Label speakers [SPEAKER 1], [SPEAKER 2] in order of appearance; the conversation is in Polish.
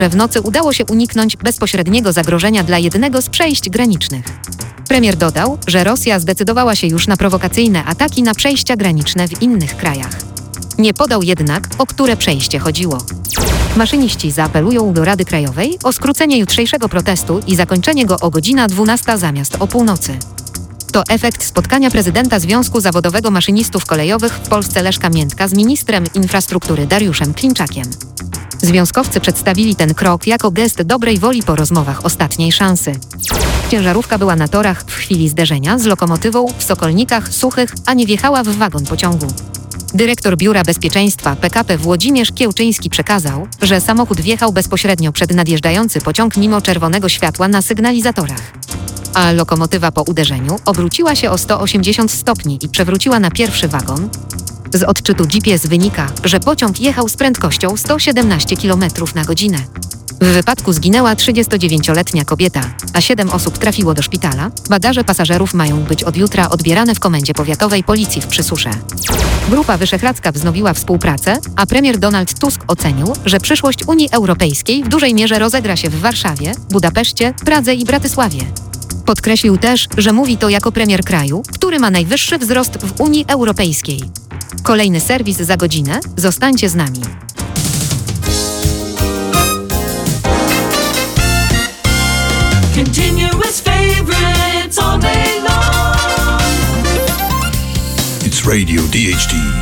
[SPEAKER 1] że w nocy udało się uniknąć bezpośredniego zagrożenia dla jednego z przejść granicznych. Premier dodał, że Rosja zdecydowała się już na prowokacyjne ataki na przejścia graniczne w innych krajach. Nie podał jednak, o które przejście chodziło. Maszyniści zaapelują do Rady Krajowej o skrócenie jutrzejszego protestu i zakończenie go o godzina 12 zamiast o północy. To efekt spotkania prezydenta Związku Zawodowego Maszynistów Kolejowych w Polsce Leszka Miętka z ministrem infrastruktury Dariuszem Klimczakiem. Związkowcy przedstawili ten krok jako gest dobrej woli po rozmowach ostatniej szansy. Ciężarówka była na torach w chwili zderzenia z lokomotywą w Sokolnikach Suchych, a nie wjechała w wagon pociągu. Dyrektor Biura Bezpieczeństwa PKP Włodzimierz Kiełczyński przekazał, że samochód wjechał bezpośrednio przed nadjeżdżający pociąg mimo czerwonego światła na sygnalizatorach. A lokomotywa po uderzeniu obróciła się o 180 stopni i przewróciła na pierwszy wagon. Z odczytu GPS wynika, że pociąg jechał z prędkością 117 km na godzinę. W wypadku zginęła 39-letnia kobieta, a 7 osób trafiło do szpitala. Bagaże pasażerów mają być od jutra odbierane w Komendzie Powiatowej Policji w Przysusze. Grupa Wyszehradzka wznowiła współpracę, a premier Donald Tusk ocenił, że przyszłość Unii Europejskiej w dużej mierze rozegra się w Warszawie, Budapeszcie, Pradze i Bratysławie. Podkreślił też, że mówi to jako premier kraju, który ma najwyższy wzrost w Unii Europejskiej. Kolejny serwis za godzinę. Zostańcie z nami.
[SPEAKER 2] Continuous favorites all day long.
[SPEAKER 3] It's Radio DHT